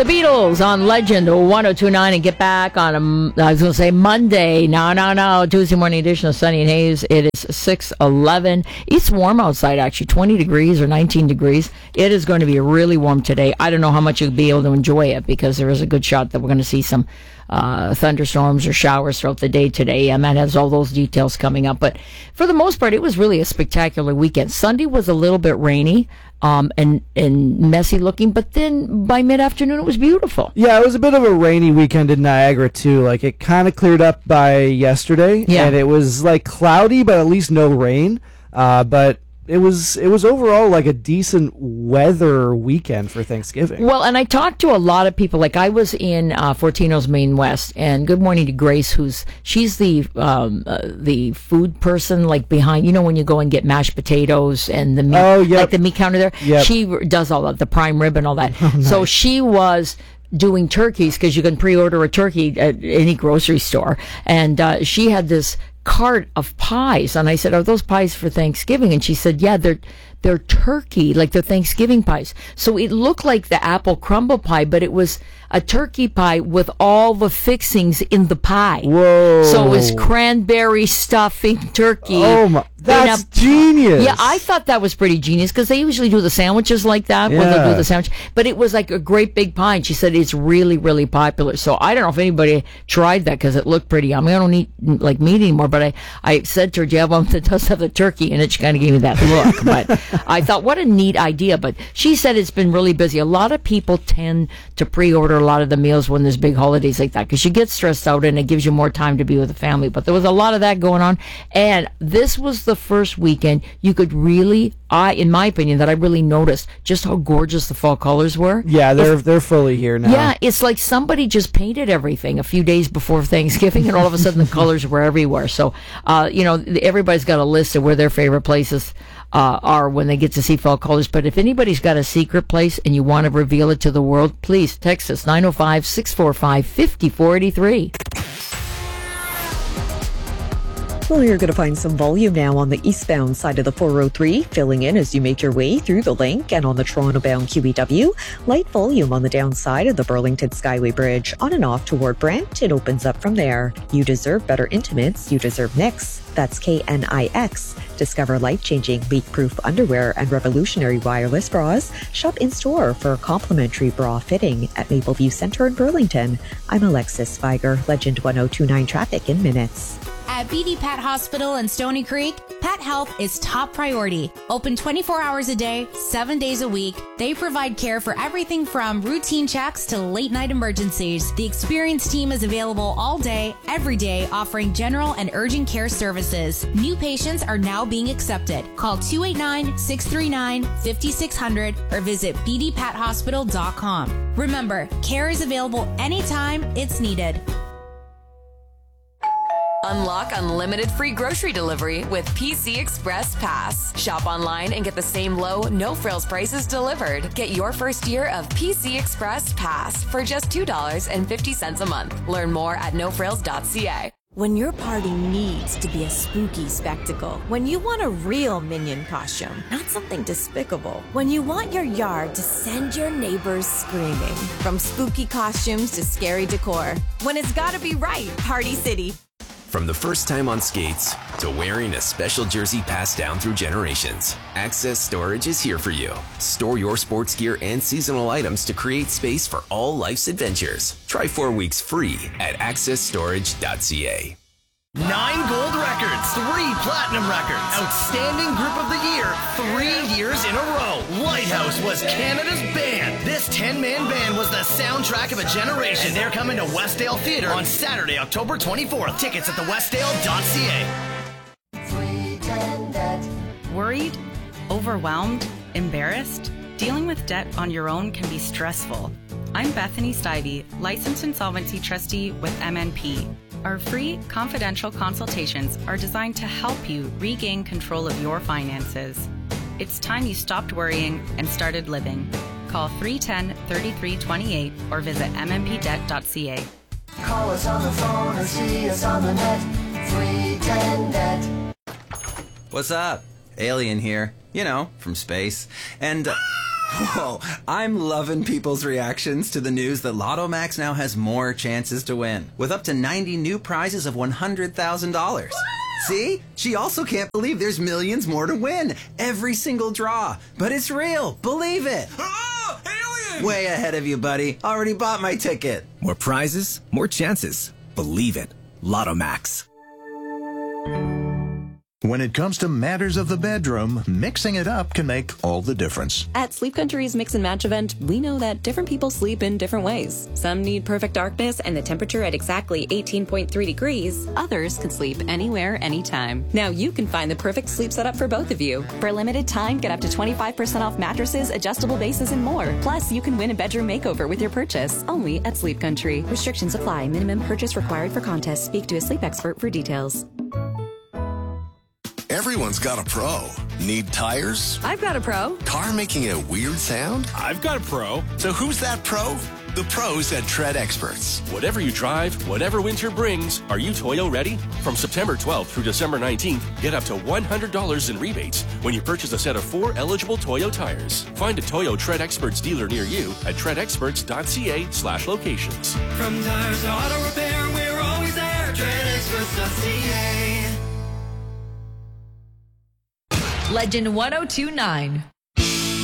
The Beatles on Legend 1029 and get back on Monday. No. Tuesday morning edition of Sunny and Haze. It is 6:11. It's warm outside, actually, 20 degrees or 19 degrees. It is going to be really warm today. I don't know how much you'll be able to enjoy it because there is a good shot that we're going to see some thunderstorms or showers throughout the day today. Matt has all those details coming up. But for the most part, it was really a spectacular weekend. Sunday was a little bit rainy and messy looking, but then by mid-afternoon it was beautiful. Yeah, it was a bit of a rainy weekend in Niagara, too. Like, it kind of cleared up by yesterday, and it was, like, cloudy, but at least no rain. But it was overall like a decent weather weekend for Thanksgiving. Well, and I talked to a lot of people. Like, I was in Fortino's Main West, and good morning to Grace, she's the food person, like behind, when you go and get mashed potatoes and the meat, like the meat counter there. Yep. She does all of the prime rib and all that. Oh, nice. So she was doing turkeys because you can pre-order a turkey at any grocery store, and she had this cart of pies, and I said, "Are those pies for Thanksgiving?" And she said, "Yeah, they're turkey, like they're Thanksgiving pies." So it looked like the apple crumble pie, but it was a turkey pie with all the fixings in the pie. Whoa! So it was cranberry stuffing turkey. Oh my, that's genius! Yeah, I thought that was pretty genius because they usually do the sandwiches like that when they do the sandwich. But it was like a great big pie, and she said it's really, really popular. So I don't know if anybody tried that because it looked pretty yummy. I don't eat like meat anymore, but I said to her, "Do you have one that does have the turkey?" And she kind of gave me that look. But I thought, what a neat idea. But she said it's been really busy. A lot of people tend to pre-order a lot of the meals when there's big holidays like that because you get stressed out and it gives you more time to be with the family. But there was a lot of that going on. And this was the first weekend you could really, in my opinion, that I really noticed just how gorgeous the fall colors were. Yeah, they're fully here now. Yeah, it's like somebody just painted everything a few days before Thanksgiving, and all of a sudden the colors were everywhere. So, everybody's got a list of where their favorite places are when they get to see fall colors. But if anybody's got a secret place and you want to reveal it to the world, please text us 905-645-5483. Well, you're going to find some volume now on the eastbound side of the 403, filling in as you make your way through the link, and on the Toronto-bound QEW. Light volume on the downside of the Burlington Skyway Bridge on and off toward Brent. It opens up from there. You deserve better intimates. You deserve Knix. That's KNIX. Discover life-changing, leak-proof underwear and revolutionary wireless bras. Shop in-store for a complimentary bra fitting at Mapleview Centre in Burlington. I'm Alexis Spiger, Legend 1029 traffic in minutes. At BD Pat Hospital in Stony Creek, Pat Health is top priority. Open 24 hours a day, 7 days a week. They provide care for everything from routine checks to late-night emergencies. The experienced team is available all day, every day, offering general and urgent care services. New patients are now being accepted. Call 289-639-5600 or visit bdpathospital.com. Remember, care is available anytime it's needed. Unlock unlimited free grocery delivery with PC Express Pass. Shop online and get the same low, no-frills prices delivered. Get your first year of PC Express Pass for just $2.50 a month. Learn more at nofrills.ca. When your party needs to be a spooky spectacle, when you want a real Minion costume, not something despicable, when you want your yard to send your neighbors screaming, from spooky costumes to scary decor, when it's gotta be right, Party City. From the first time on skates to wearing a special jersey passed down through generations, Access Storage is here for you. Store your sports gear and seasonal items to create space for all life's adventures. Try 4 weeks free at accessstorage.ca. 9 gold records, 3 platinum records, outstanding group of the year, 3 years in a row. Lighthouse was Canada's band. This 10-man band was the soundtrack of a generation. And they're coming to Westdale Theatre on Saturday, October 24th. Tickets at thewestdale.ca. Worried? Overwhelmed? Embarrassed? Dealing with debt on your own can be stressful. I'm Bethany Stivey, licensed insolvency trustee with MNP. Our free, confidential consultations are designed to help you regain control of your finances. It's time you stopped worrying and started living. Call 310-3328 or visit mmpdebt.ca. Call us on the phone or see us on the net. 310-NET. What's up? Alien here. You know, from space. And... Whoa, I'm loving people's reactions to the news that Lotto Max now has more chances to win, with up to 90 new prizes of $100,000. See? She also can't believe there's millions more to win every single draw. But it's real. Believe it. Oh, alien! Way ahead of you, buddy. Already bought my ticket. More prizes, more chances. Believe it. Lotto Max. When it comes to matters of the bedroom, mixing it up can make all the difference. At Sleep Country's Mix and Match event, we know that different people sleep in different ways. Some need perfect darkness and the temperature at exactly 18.3 degrees. Others can sleep anywhere, anytime. Now you can find the perfect sleep setup for both of you. For a limited time, get up to 25% off mattresses, adjustable bases, and more. Plus, you can win a bedroom makeover with your purchase. Only at Sleep Country. Restrictions apply. Minimum purchase required for contest. Speak to a sleep expert for details. Everyone's got a pro. Need tires? I've got a pro. Car making a weird sound? I've got a pro. So who's that pro? The pros at Tread Experts. Whatever you drive, whatever winter brings, are you Toyo ready? From September 12th through December 19th, get up to $100 in rebates when you purchase a set of 4 eligible Toyo tires. Find a Toyo Tread Experts dealer near you at treadexperts.ca/locations. From tires to auto repair, we're always there. TreadExperts.ca. Legend 1029.